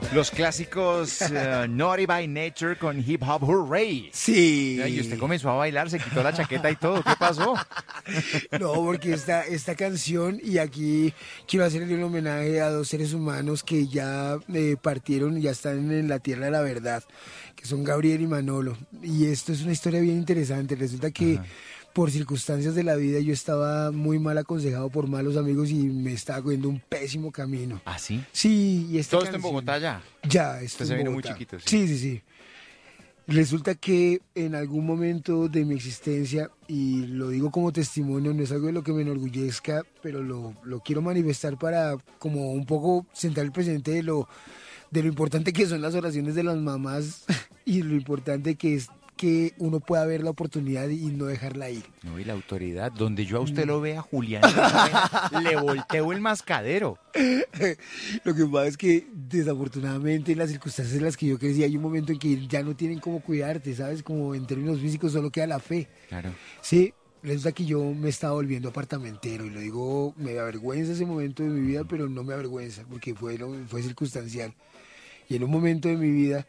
Los clásicos Naughty by Nature con Hip Hop Hooray. Sí. Y usted comenzó a bailar, se quitó la chaqueta y todo. ¿Qué pasó? No, porque esta canción, y aquí quiero hacerle un homenaje a dos seres humanos que ya partieron y ya están en la tierra de la verdad, que son Gabriel y Manolo. Y esto es una historia bien interesante. Resulta que por circunstancias de la vida yo estaba muy mal aconsejado por malos amigos y me estaba cogiendo un pésimo camino. ¿Ah, sí? Sí, y esta ¿Todo esto en canción- Bogotá ya? Ya, esto Usted se en vino muy Bogotá. chiquito, Sí, sí, sí. Resulta que en algún momento de mi existencia, y lo digo como testimonio, no es algo de lo que me enorgullezca, pero lo quiero manifestar para como un poco sentar el presente de lo importante que son las oraciones de las mamás y lo importante que es que uno pueda ver la oportunidad y no dejarla ir. No, y la autoridad, donde yo a usted lo vea, Julián, le volteo el mascadero. Lo que pasa es que desafortunadamente en las circunstancias en las que yo crecí hay un momento en que ya no tienen cómo cuidarte, ¿sabes? Como en términos físicos solo queda la fe. Claro. Sí, resulta que yo me estaba volviendo apartamentero y lo digo, me avergüenza ese momento de mi vida, pero no me avergüenza porque fue circunstancial. Y en un momento de mi vida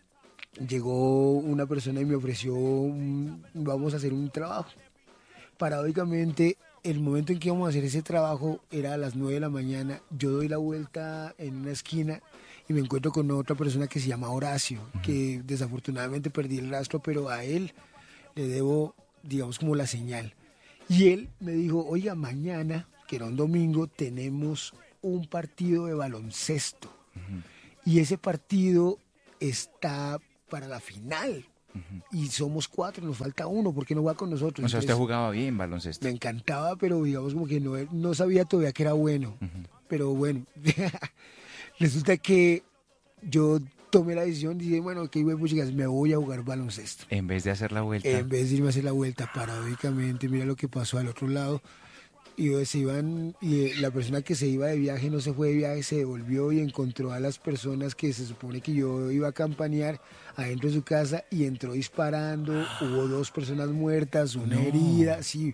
llegó una persona y me ofreció, vamos a hacer un trabajo. Paradójicamente, el momento en que íbamos a hacer ese trabajo era a las 9 de la mañana. Yo doy la vuelta en una esquina y me encuentro con otra persona que se llama Horacio, que desafortunadamente perdí el rastro, pero a él le debo, digamos, como la señal. Y él me dijo, oiga, mañana, que era un domingo, tenemos un partido de baloncesto. Y ese partido está para la final. Y somos 4, nos falta uno, ¿por qué no va con nosotros? O sea, usted Entonces, jugaba bien baloncesto. me encantaba, pero digamos como que no sabía todavía que era bueno. Pero bueno, resulta que yo tomé la decisión y dije, bueno, ok, pues, chicas, me voy a jugar baloncesto. En vez de hacer la vuelta. En vez de irme a hacer la vuelta, paradójicamente, mira lo que pasó al otro lado. Y la persona que se iba de viaje no se fue de viaje, se devolvió y encontró a las personas que se supone que yo iba a campanear adentro de su casa y entró disparando. Hubo 2 personas muertas, una herida. Sí,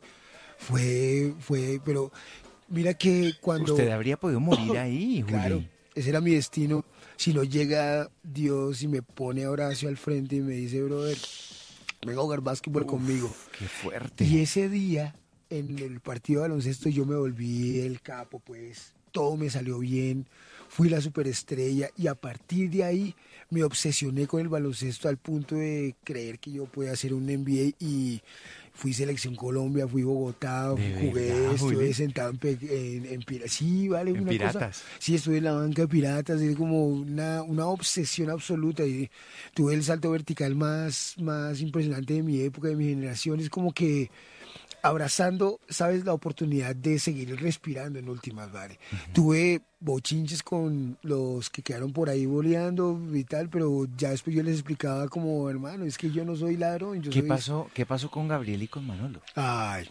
pero mira que cuando... Usted habría podido morir ahí, Juli. Claro, ese era mi destino. Si no llega Dios y me pone a Horacio al frente y me dice, brother, venga a jugar básquetbol conmigo. Qué fuerte. Y ese día, en el partido de baloncesto, yo me volví el capo, pues todo me salió bien, fui la superestrella y a partir de ahí me obsesioné con el baloncesto al punto de creer que yo podía hacer un NBA y fui selección Colombia, fui Bogotá, ¿De jugué, verdad, estuve Juli? sentado sí, vale, ¿En una Piratas? cosa. Sí, estuve en la banca de Piratas, es como una obsesión absoluta y tuve el salto vertical más impresionante de mi época, de mi generación, es como que abrazando, sabes, la oportunidad de seguir respirando en últimas, ¿vale? Tuve bochinches con los que quedaron por ahí boleando y tal, pero ya después yo les explicaba como, hermano, es que yo no soy ladrón, yo ¿Qué soy... pasó? ¿Qué pasó con Gabriel y con Manolo? Ay,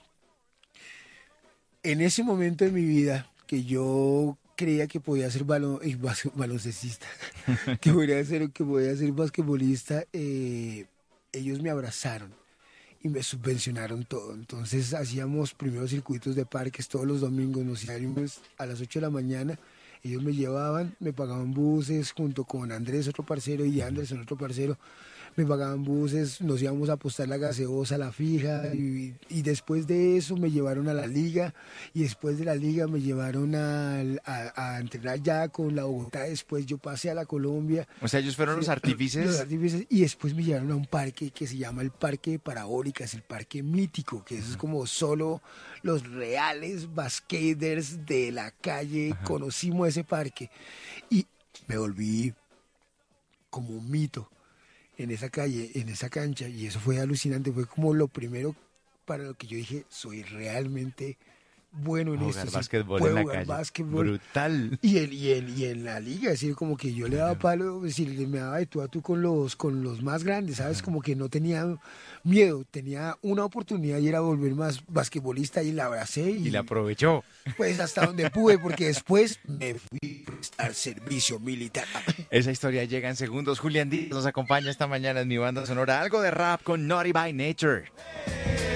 en ese momento de mi vida que yo creía que podía ser baloncestista, que podía ser basquetbolista, ellos me abrazaron y me subvencionaron todo. Entonces hacíamos primeros circuitos de parques todos los domingos, nos íbamos a las 8 de la mañana, ellos me llevaban, me pagaban buses junto con Andrés, otro parcero, y Anderson, otro parcero, me pagaban buses, nos íbamos a apostar la gaseosa, la fija, y después de eso me llevaron a la liga, y después de la liga me llevaron a entrenar ya con la Bogotá, después yo pasé a la Colombia. O sea, ellos fueron los artífices. Los artífices, y después me llevaron a un parque que se llama el Parque de Parabólicas, el Parque Mítico, que eso es como solo los reales basketers de la calle conocimos ese parque. Y me volví como un mito en esa calle, en esa cancha, y eso fue alucinante, fue como lo primero para lo que yo dije, soy realmente bueno en Jugar esto. básquetbol puedo en la jugar calle. básquetbol. Brutal. Y en la liga, es decir, como que yo le daba palo, es decir, me daba de tú a tú con los más grandes, ¿sabes? Como que no tenía miedo, tenía una oportunidad y era volver más basquetbolista y la abracé Y la aprovechó. pues hasta donde pude, porque después me fui a prestar servicio militar. Esa historia llega en segundos. Julián Díaz nos acompaña esta mañana en mi banda sonora. Algo de rap con Naughty by Nature.